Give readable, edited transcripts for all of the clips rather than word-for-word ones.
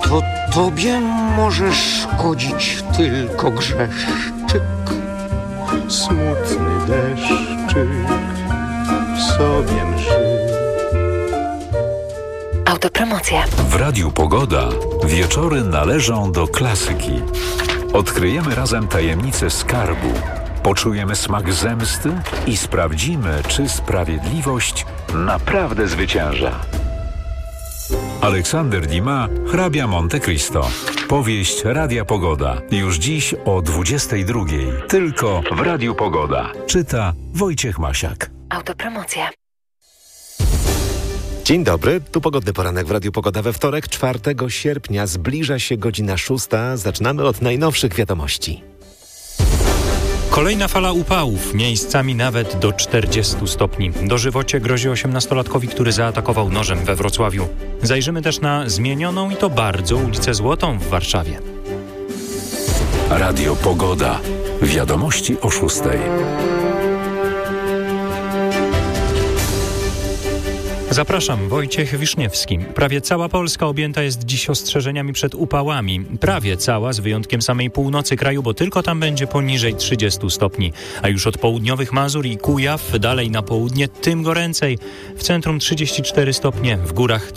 To tobie może szkodzić tylko grzeszczyk. Smutny deszczyk w sobie mszy. Autopromocja. W Radiu Pogoda wieczory należą do klasyki. Odkryjemy razem tajemnicę skarbu, poczujemy smak zemsty i sprawdzimy, czy sprawiedliwość naprawdę zwycięża. Aleksander Dumas, Hrabia Monte Cristo. Powieść Radia Pogoda. Już dziś o 22:00. Tylko w Radiu Pogoda. Czyta Wojciech Masiak. Autopromocja. Dzień dobry, tu pogodny poranek w Radiu Pogoda we wtorek, 4 sierpnia. Zbliża się godzina 6. Zaczynamy od najnowszych wiadomości. Kolejna fala upałów, miejscami nawet do 40 stopni. Dożywocie grozi 18-latkowi, który zaatakował nożem we Wrocławiu. Zajrzymy też na zmienioną i to bardzo ulicę Złotą w Warszawie. Radio Pogoda. Wiadomości o 6:00. Zapraszam, Wojciech Wiszniewski. Prawie cała Polska objęta jest dziś ostrzeżeniami przed upałami. Prawie cała, z wyjątkiem samej północy kraju, bo tylko tam będzie poniżej 30 stopni. A już od południowych Mazur i Kujaw, dalej na południe, tym goręcej. W centrum 34 stopnie, w górach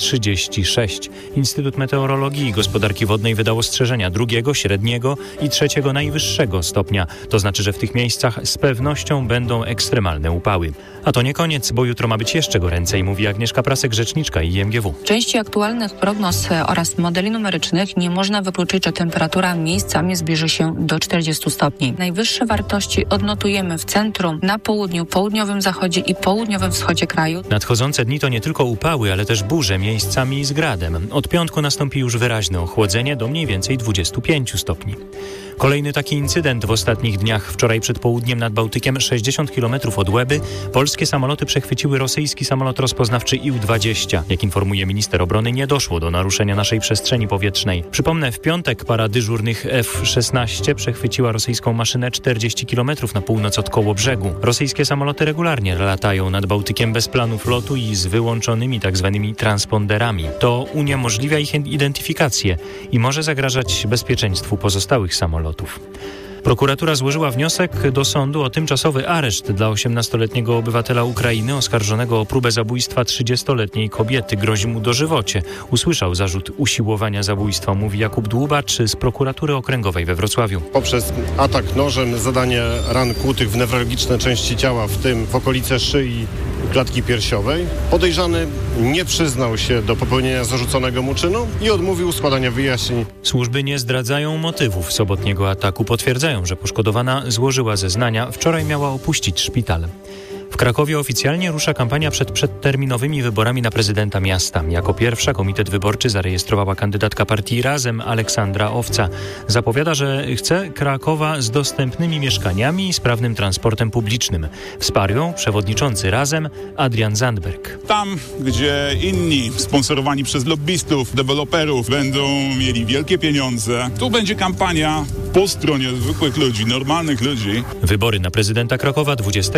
36. Instytut Meteorologii i Gospodarki Wodnej wydał ostrzeżenia 2, średniego i 3 najwyższego stopnia. To znaczy, że w tych miejscach z pewnością będą ekstremalne upały. A to nie koniec, bo jutro ma być jeszcze goręcej, mówi Agnieszka Prasek, rzeczniczka IMGW. W części aktualnych prognoz oraz modeli numerycznych nie można wykluczyć, że temperatura miejscami zbliży się do 40 stopni. Najwyższe wartości odnotujemy w centrum, na południu, południowym zachodzie i południowym wschodzie kraju. Nadchodzące dni to nie tylko upały, ale też burze, miejscami z gradem. Od piątku nastąpi już wyraźne ochłodzenie do mniej więcej 25 stopni. Kolejny taki incydent w ostatnich dniach. Wczoraj przed południem nad Bałtykiem, 60 km od Łeby, polskie samoloty przechwyciły rosyjski samolot rozpoznawczy IL-20. Jak informuje minister obrony, nie doszło do naruszenia naszej przestrzeni powietrznej. Przypomnę, w piątek para dyżurnych F-16 przechwyciła rosyjską maszynę 40 km na północ od Kołobrzegu. Rosyjskie samoloty regularnie latają nad Bałtykiem bez planów lotu i z wyłączonymi tzw. transponderami. To uniemożliwia ich identyfikację i może zagrażać bezpieczeństwu pozostałych samolotów. Prokuratura złożyła wniosek do sądu o tymczasowy areszt dla 18-letniego obywatela Ukrainy oskarżonego o próbę zabójstwa 30-letniej kobiety. Grozi mu dożywocie. Usłyszał zarzut usiłowania zabójstwa, mówi Jakub Dłubacz z prokuratury okręgowej we Wrocławiu. Poprzez atak nożem, zadanie ran kłutych w newralgiczne części ciała, w tym w okolice szyi i klatki piersiowej, podejrzany nie przyznał się do popełnienia zarzuconego mu czynu i odmówił składania wyjaśnień. Służby nie zdradzają motywów sobotniego ataku. Potwierdzają, że poszkodowana złożyła zeznania. Wczoraj miała opuścić szpital. W Krakowie oficjalnie rusza kampania przed przedterminowymi wyborami na prezydenta miasta. Jako pierwsza komitet wyborczy zarejestrowała kandydatka partii Razem Aleksandra Owca. Zapowiada, że chce Krakowa z dostępnymi mieszkaniami i sprawnym transportem publicznym. Wsparł ją przewodniczący Razem Adrian Zandberg. Tam, gdzie inni sponsorowani przez lobbystów, deweloperów będą mieli wielkie pieniądze, tu będzie kampania po stronie zwykłych ludzi, normalnych ludzi. Wybory na prezydenta Krakowa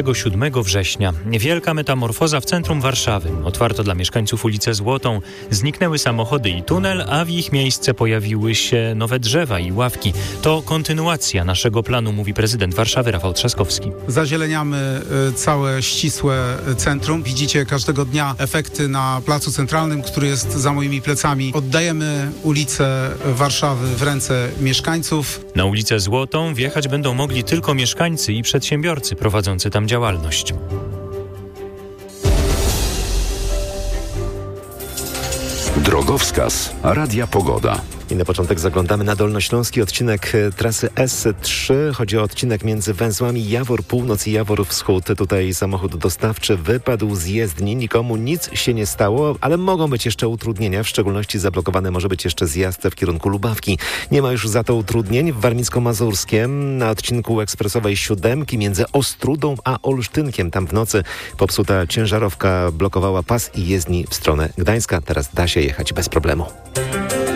27 września. Wielka metamorfoza w centrum Warszawy. Otwarto dla mieszkańców ulicę Złotą. Zniknęły samochody i tunel, a w ich miejsce pojawiły się nowe drzewa i ławki. To kontynuacja naszego planu, mówi prezydent Warszawy Rafał Trzaskowski. Zazieleniamy całe ścisłe centrum. Widzicie każdego dnia efekty na Placu Centralnym, który jest za moimi plecami. Oddajemy ulicę Warszawy w ręce mieszkańców. Na ulicę Złotą wjechać będą mogli tylko mieszkańcy i przedsiębiorcy prowadzący tam działalność. Drogowskaz Radia Pogoda. I na początek zaglądamy na dolnośląski odcinek trasy S3. Chodzi o odcinek między węzłami Jawor Północ i Jawor Wschód. Tutaj samochód dostawczy wypadł z jezdni. Nikomu nic się nie stało, ale mogą być jeszcze utrudnienia. W szczególności zablokowany może być jeszcze zjazd w kierunku Lubawki. Nie ma już za to utrudnień w Warmińsko-Mazurskiem na odcinku ekspresowej 7 między Ostrudą a Olsztynkiem. Tam w nocy popsuta ciężarówka blokowała pas i jezdni w stronę Gdańska. Teraz da się jechać bez problemu.